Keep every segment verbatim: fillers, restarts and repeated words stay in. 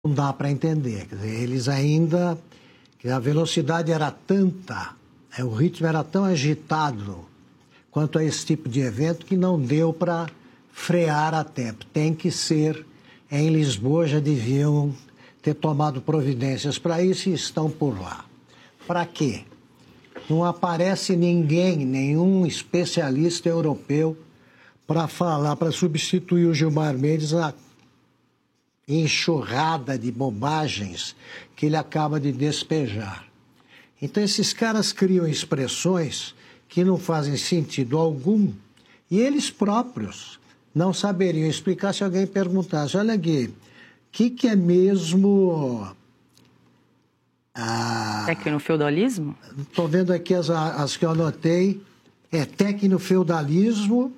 Não dá para entender. Quer dizer, eles ainda... A velocidade era tanta, o ritmo era tão agitado quanto a esse tipo de evento que não deu para frear a tempo. Tem que ser... Em Lisboa já deviam ter tomado providências para isso e estão por lá. Para quê? Não aparece ninguém, nenhum especialista europeu para falar, para substituir o Gilmar Mendes na enxurrada de bobagens que ele acaba de despejar. Então esses caras criam expressões que não fazem sentido algum e eles próprios não saberiam explicar se alguém perguntasse, olha aqui, o que, que é mesmo... Ah, tecnofeudalismo? Estou vendo aqui as, as que eu anotei. É tecnofeudalismo.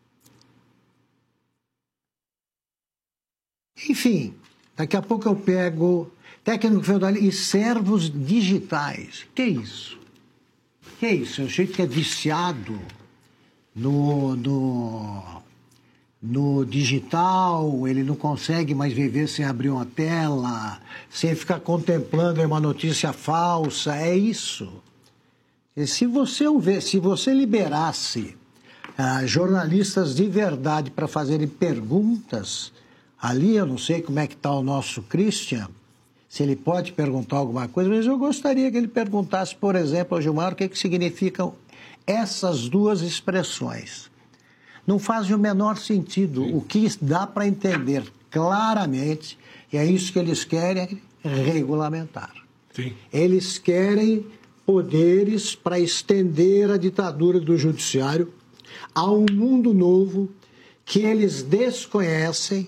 Enfim, daqui a pouco eu pego tecnofeudalismo e servos digitais. Que é isso? Que é isso? Eu sei que é viciado no... no No digital, ele não consegue mais viver sem abrir uma tela, sem ficar contemplando uma notícia falsa, é isso. E se você, se você liberasse ah, jornalistas de verdade para fazerem perguntas, ali eu não sei como é que está o nosso Christian, se ele pode perguntar alguma coisa, mas eu gostaria que ele perguntasse, por exemplo, ao Gilmar, o que, que significam essas duas expressões. Não faz o menor sentido. Sim. O que dá para entender claramente, e é isso que eles querem, regulamentar. Sim. Eles querem poderes para estender a ditadura do judiciário a um mundo novo que eles desconhecem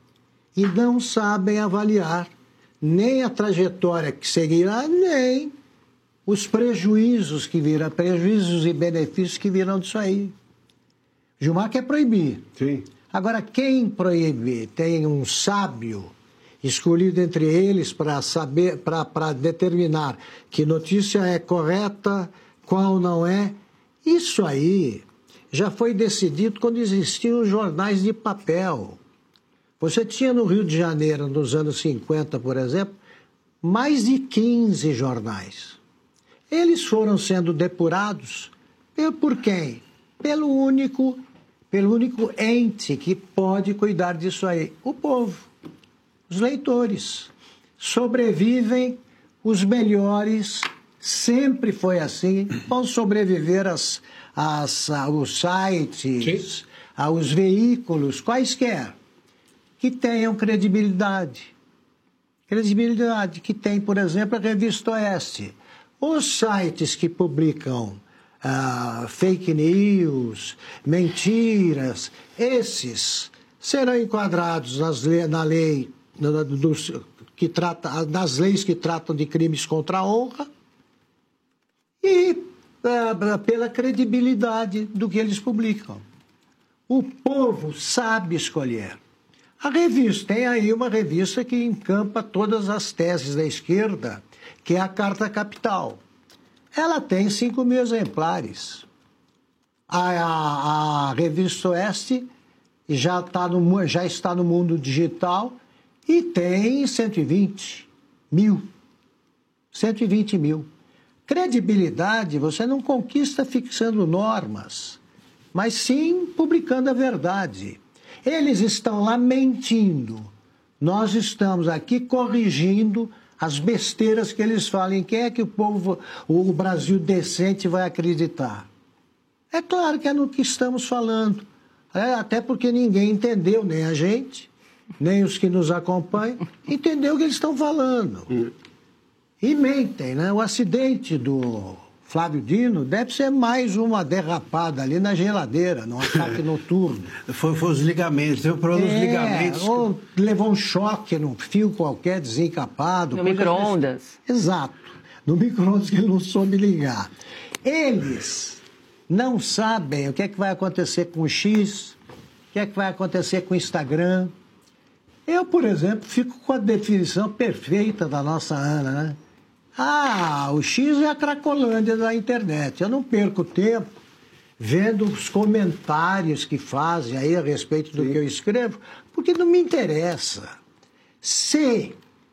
e não sabem avaliar nem a trajetória que seguirá, nem os prejuízos que virão, prejuízos e benefícios que virão disso aí. Gilmar quer proibir. Sim. Agora, quem proíbe? Tem um sábio escolhido entre eles para saber, para determinar que notícia é correta, qual não é. Isso aí já foi decidido quando existiam os jornais de papel. Você tinha no Rio de Janeiro, nos anos cinquenta, por exemplo, mais de quinze jornais. Eles foram sendo depurados por quem? Pelo único, pelo único ente que pode cuidar disso aí, o povo, os leitores. Sobrevivem os melhores, sempre foi assim, vão sobreviver as, as, os sites, Sim. aos veículos, quaisquer, que tenham credibilidade. Credibilidade que tem, por exemplo, a Revista Oeste. Os sites que publicam Uh, fake news, mentiras, esses serão enquadrados nas le na lei, na, dos, que trata, nas leis que tratam de crimes contra a honra e uh, pela credibilidade do que eles publicam. O povo sabe escolher. A revista, tem aí uma revista que encampa todas as teses da esquerda, que é a Carta Capital. Ela tem cinco mil exemplares. A, a, a Revista Oeste já, tá no, já está no mundo digital e tem cento e vinte mil. cento e vinte mil. Credibilidade você não conquista fixando normas, mas sim publicando a verdade. Eles estão lá mentindo. Nós estamos aqui corrigindo as besteiras que eles falam. Em quem é que o povo, o Brasil decente vai acreditar? É claro que é no que estamos falando. É, até porque ninguém entendeu, nem a gente, nem os que nos acompanham, entendeu o que eles estão falando. E mentem, né? O acidente do Flávio Dino deve ser mais uma derrapada ali na geladeira, num ataque noturno. Foi, foi os ligamentos, deu problema nos é, ligamentos. Ou levou um choque num fio qualquer desencapado. No micro-ondas. Exato. No micro-ondas que ele não soube ligar. Eles não sabem o que é que vai acontecer com o X, o que é que vai acontecer com o Instagram. Eu, por exemplo, fico com a definição perfeita da nossa Ana, né? Ah, o X é a cracolândia da internet. Eu não perco tempo vendo os comentários que fazem aí a respeito do Sim. que eu escrevo, porque não me interessa. Se